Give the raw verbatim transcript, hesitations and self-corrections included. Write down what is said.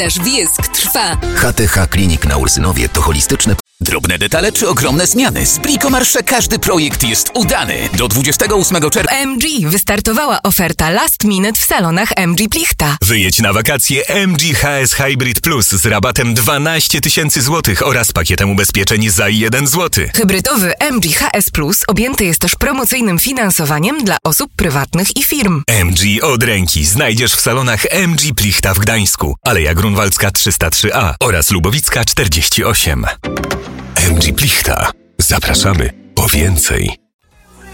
Nasz wiesk trwa. H T H Klinik na Ursynowie to holistyczne... Drobne detale czy ogromne zmiany? Z Bricomarsze każdy projekt jest udany. Do dwudziestego ósmego czerwca M G wystartowała oferta Last Minute w salonach M G Plichta. Wyjedź na wakacje M G H S Hybrid Plus z rabatem dwanaście tysięcy złotych oraz pakietem ubezpieczeń za jeden złoty. Hybrydowy M G H S Plus objęty jest też promocyjnym finansowaniem dla osób prywatnych i firm. M G od ręki znajdziesz w salonach M G Plichta w Gdańsku, Aleja Grunwaldzka trzysta trzy A oraz Lubowicka czterdzieści osiem. M G Plichta. Zapraszamy po więcej.